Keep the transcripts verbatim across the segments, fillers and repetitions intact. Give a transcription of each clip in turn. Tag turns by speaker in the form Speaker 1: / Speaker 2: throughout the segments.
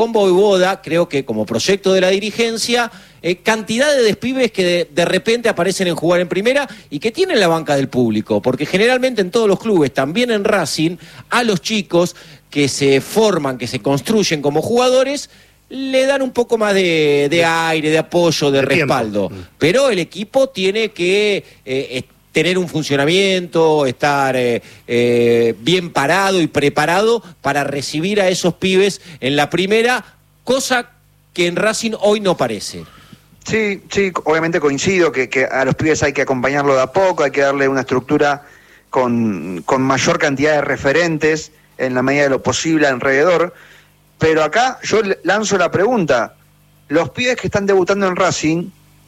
Speaker 1: con Voivoda, creo que como proyecto de la dirigencia, eh, cantidad de despibes que de, de repente aparecen en jugar en primera y que tienen la banca del público, porque generalmente en todos los clubes, también en Racing, a los chicos que se forman, que se construyen como jugadores, le dan un poco más de, de aire, de apoyo, de, de respaldo. Tiempo. Pero el equipo tiene que eh, tener un funcionamiento, estar eh, eh, bien parado y preparado para recibir a esos pibes en la primera, cosa que en Racing hoy no parece.
Speaker 2: Sí, sí, obviamente coincido que, que a los pibes hay que acompañarlo de a poco, hay que darle una estructura con, con mayor cantidad de referentes en la medida de lo posible alrededor. Pero acá yo lanzo la pregunta, los pibes que están debutando en Racing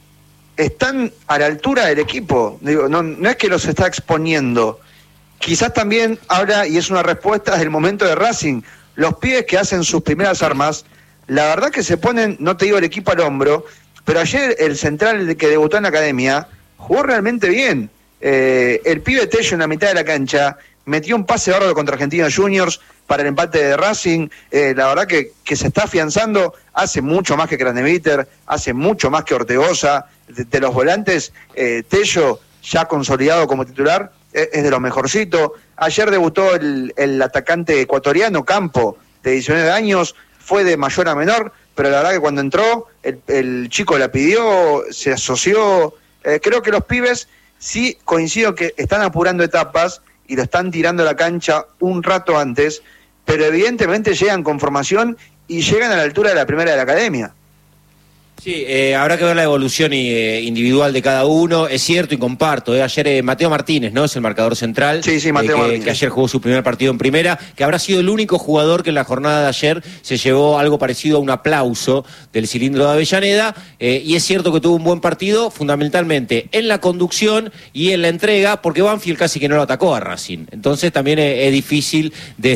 Speaker 2: están a la altura del equipo. Digo, no, no es que los está exponiendo, quizás también habla, y es una respuesta del momento de Racing, los pibes que hacen sus primeras armas, la verdad que se ponen, no te digo el equipo al hombro, pero ayer el central que debutó en la academia jugó realmente bien. Eh, el pibe Tello en la mitad de la cancha metió un pase bárbaro contra Argentinos Juniors para el empate de Racing. Eh, la verdad que, que se está afianzando, hace mucho más que Craneviter, hace mucho más que Ortegoza. De, de los volantes, eh, Tello, ya consolidado como titular, eh, es de lo mejorcito. Ayer debutó el, el atacante ecuatoriano Campo, de diecinueve años, fue de mayor a menor, pero la verdad que cuando entró, el, el chico la pidió, se asoció. Eh, creo que los pibes, sí coincido que están apurando etapas y lo están tirando a la cancha un rato antes, pero evidentemente llegan con formación y llegan a la altura de la primera de la academia.
Speaker 1: Sí, eh, habrá que ver la evolución eh, individual de cada uno. Es cierto y comparto, eh, ayer eh, Mateo Martínez, ¿no? Es el marcador central.
Speaker 2: Sí, sí, Mateo
Speaker 1: eh, que,
Speaker 2: Martínez.
Speaker 1: que ayer jugó su primer partido en primera, que habrá sido el único jugador que en la jornada de ayer se llevó algo parecido a un aplauso del cilindro de Avellaneda. Eh, y es cierto que tuvo un buen partido, fundamentalmente en la conducción y en la entrega, porque Banfield casi que no lo atacó a Racing. Entonces también es, es difícil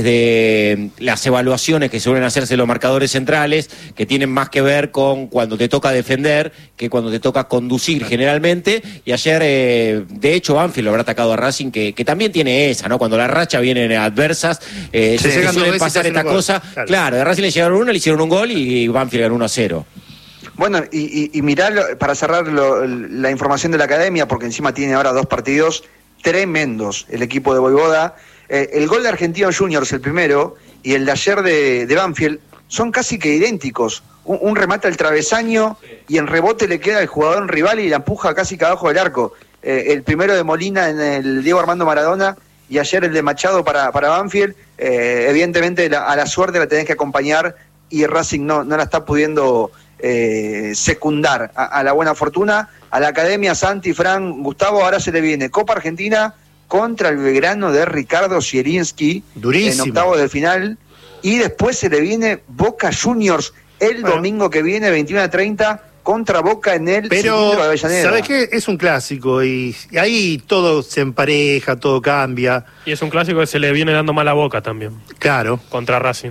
Speaker 1: desde las evaluaciones que suelen hacerse los marcadores centrales, que tienen más que ver con cuando te toca defender que cuando te toca conducir generalmente, y ayer eh, de hecho Banfield lo habrá atacado a Racing, que, que también tiene esa, ¿no? Cuando la racha viene adversas, eh, sí, se suele pasar esta cosa, claro. claro, de Racing le llegaron uno, le hicieron un gol y Banfield ganó uno a cero.
Speaker 2: Bueno, y, y, y mirá, para cerrar lo, la información de la academia, porque encima tiene ahora dos partidos tremendos el equipo de Voivoda, eh, el gol de Argentinos Juniors, el primero, y el de ayer de, de Banfield, son casi que idénticos. Un, un remate al travesaño y en rebote le queda al jugador rival y la empuja casi que abajo del arco. Eh, el primero de Molina en el Diego Armando Maradona y ayer el de Machado para, para Banfield. Eh, evidentemente la, a la suerte la tenés que acompañar y Racing no, no la está pudiendo eh, secundar a, a la buena fortuna. A la academia, Santi, Fran, Gustavo, ahora se le viene Copa Argentina contra el Belgrano de Ricardo Zielinski en octavos de final. Y después se le viene Boca Juniors el bueno. domingo que viene, veintiuno a treinta, contra Boca en el cilindro de Avellaneda.
Speaker 3: ¿Sabes qué? Es un clásico y, y ahí todo se empareja, todo cambia.
Speaker 4: Y es un clásico que se le viene dando mal a Boca también.
Speaker 3: Claro.
Speaker 4: Contra Racing.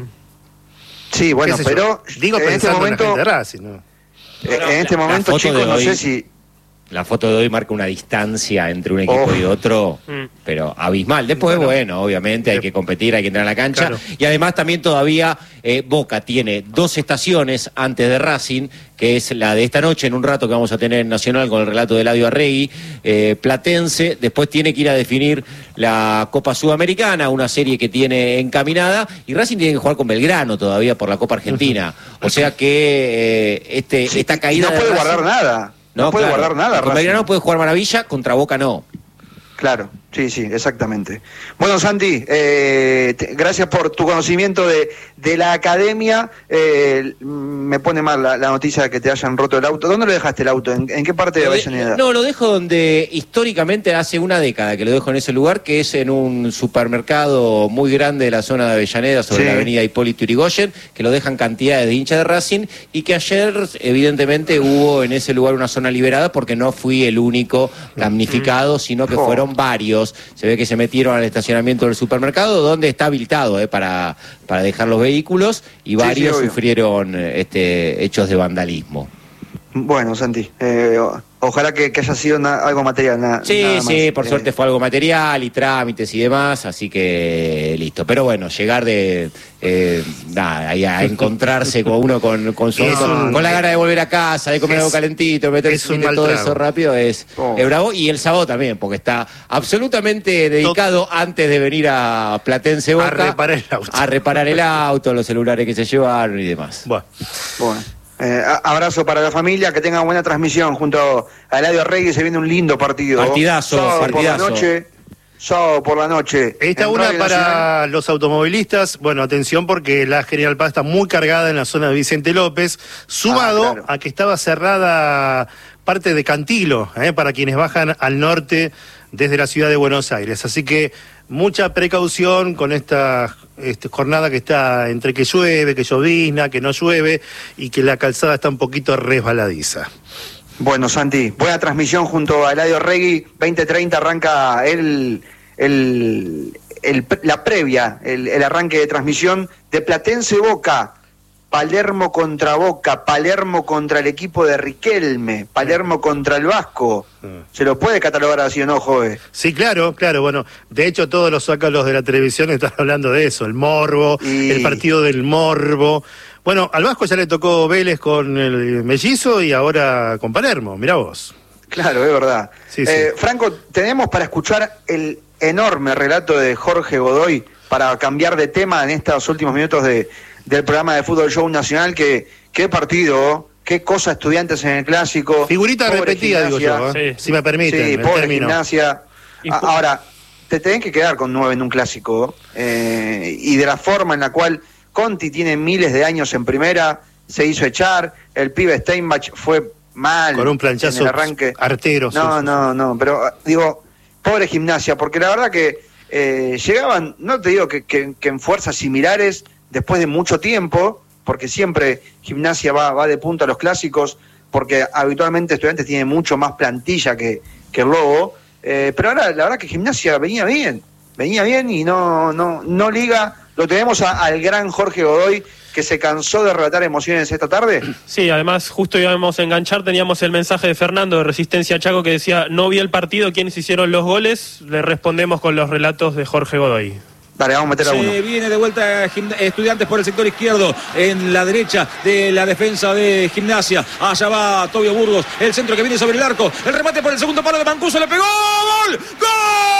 Speaker 2: Sí, bueno, pero
Speaker 3: digo
Speaker 2: en este momento,
Speaker 3: en la gente de Racing, ¿no?
Speaker 2: En la, este momento, la chicos, no sé si...
Speaker 1: La foto de hoy marca una distancia entre un equipo oh. y otro, mm. pero abismal. Después, bueno, bueno, obviamente hay que competir, hay que entrar a la cancha. Claro. Y además también todavía eh, Boca tiene dos estaciones antes de Racing, que es la de esta noche, en un rato que vamos a tener en Nacional con el relato de Eladio Arregui, eh, Platense. Después tiene que ir a definir la Copa Sudamericana, una serie que tiene encaminada. Y Racing tiene que jugar con Belgrano todavía por la Copa Argentina. O sea que eh, este, sí, esta caída...
Speaker 2: No puede
Speaker 1: de Racing,
Speaker 2: guardar nada. No, no puede
Speaker 1: claro,
Speaker 2: guardar nada.
Speaker 1: Con Belgrano puede jugar maravilla, contra Boca no.
Speaker 2: Claro, sí, sí, exactamente. Bueno, Santi, eh, te, gracias por tu conocimiento de, de la academia. Eh, me pone mal la, la noticia de que te hayan roto el auto. ¿Dónde lo dejaste el auto? ¿En, en qué parte de Avellaneda?
Speaker 1: No, lo dejo donde históricamente hace una década que lo dejo en ese lugar, que es en un supermercado muy grande de la zona de Avellaneda, sobre sí. la avenida Hipólito Yrigoyen, que lo dejan cantidades de hinchas de Racing, y que ayer evidentemente hubo en ese lugar una zona liberada, porque no fui el único damnificado, sino que oh. fueron varios. Se ve que se metieron al estacionamiento del supermercado, donde está habilitado eh, para, para dejar los vehículos, y varios sí, sí, sufrieron este, hechos de vandalismo.
Speaker 2: Bueno, Santi, eh, o- ojalá que, que haya sido na- algo material. na-
Speaker 1: Sí,
Speaker 2: nada más.
Speaker 1: sí, por
Speaker 2: Eh,
Speaker 1: suerte fue algo material y trámites y demás, así que listo. Pero bueno, llegar de eh, nada, ahí a encontrarse con uno con, con, su,
Speaker 3: Es
Speaker 1: con,
Speaker 3: un-
Speaker 1: con la gana de volver a casa, de comer
Speaker 3: es-
Speaker 1: algo calentito, meter
Speaker 3: es un
Speaker 1: todo
Speaker 3: mal
Speaker 1: eso
Speaker 3: trago.
Speaker 1: rápido es,
Speaker 2: Oh.
Speaker 1: es bravo. Y el sábado también, porque está absolutamente dedicado antes de venir a Platense Boca
Speaker 3: A reparar el auto.
Speaker 1: a reparar el auto, los celulares que se llevaron y demás.
Speaker 3: Bueno,
Speaker 2: Bueno, eh, a- abrazo para la familia, que tengan buena transmisión junto a Eladio Reyes. Se viene un lindo partido.
Speaker 1: Partidazo,
Speaker 2: sábado
Speaker 1: partidazo.
Speaker 2: por la noche. Sábado por la noche.
Speaker 3: esta
Speaker 2: en
Speaker 3: una
Speaker 2: Radio
Speaker 3: para
Speaker 2: Nacional.
Speaker 3: los automovilistas. Bueno, atención porque la General Paz está muy cargada en la zona de Vicente López, sumado
Speaker 2: Ah, claro.
Speaker 3: a que estaba cerrada parte de Cantilo, eh, para quienes bajan al norte desde la ciudad de Buenos Aires. Así que mucha precaución con esta este, jornada que está entre que llueve, que llovizna, que no llueve y que la calzada está un poquito resbaladiza.
Speaker 2: Bueno, Santi, buena transmisión junto a Eladio Regui. veinte treinta arranca el, el, el- la previa, el, el arranque de transmisión de Platense Boca. Palermo contra Boca, Palermo contra el equipo de Riquelme, Palermo contra el Vasco. ¿Se lo puede catalogar así o no, Jove?
Speaker 3: Sí, claro, claro. Bueno, de hecho todos los zócalos de la televisión están hablando de eso, el morbo,
Speaker 2: Y-
Speaker 3: el partido del morbo. Bueno, al Vasco ya le tocó Vélez con el Mellizo y ahora con Palermo, mirá vos.
Speaker 2: Claro, es verdad.
Speaker 3: Sí,
Speaker 2: Eh,
Speaker 3: sí.
Speaker 2: Franco, tenemos para escuchar el enorme relato de Jorge Godoy para cambiar de tema en estos últimos minutos de, del programa de Fútbol Show Nacional. Que, qué partido, qué cosa Estudiantes en el Clásico.
Speaker 3: Figurita
Speaker 2: Pobre
Speaker 3: repetida, digo
Speaker 2: Gimnasia.
Speaker 3: yo, ¿eh?
Speaker 4: Sí.
Speaker 3: Si me permiten,
Speaker 2: Sí,
Speaker 3: el
Speaker 2: pobre
Speaker 3: término.
Speaker 2: Gimnasia.
Speaker 4: Y
Speaker 2: A-
Speaker 4: po-
Speaker 2: Ahora, te tenés que quedar con nueve en un Clásico. eh, y de la forma en la cual Conti tiene miles de años en primera, se hizo echar, el pibe Steinbach fue mal
Speaker 3: Con un planchazo
Speaker 2: en el arranque.
Speaker 3: artero. sí,
Speaker 2: No,
Speaker 3: sí,
Speaker 2: no, no, pero ah, digo, pobre Gimnasia, porque la verdad que eh, llegaban, no te digo que, que- que en fuerzas similares, después de mucho tiempo, porque siempre Gimnasia va, va de punta a los clásicos, porque habitualmente Estudiantes tiene mucho más plantilla que, que el Lobo, eh, pero ahora la verdad que Gimnasia venía bien, venía bien y no, no, no liga. Lo tenemos a- al gran Jorge Godoy, que se cansó de relatar emociones esta tarde.
Speaker 4: Sí, además justo íbamos a enganchar, teníamos el mensaje de Fernando de Resistencia Chaco que decía, no vi el partido, ¿quiénes hicieron los goles? Le respondemos con los relatos de Jorge Godoy.
Speaker 2: Dale, vamos a meter a uno.
Speaker 5: Se viene de vuelta Gimna- Estudiantes por el sector izquierdo, en la derecha de la defensa de Gimnasia. Allá va Tobio Burgos, el centro que viene sobre el arco, el remate por el segundo palo de Mancuso, le pegó, ¡gol! ¡Gol!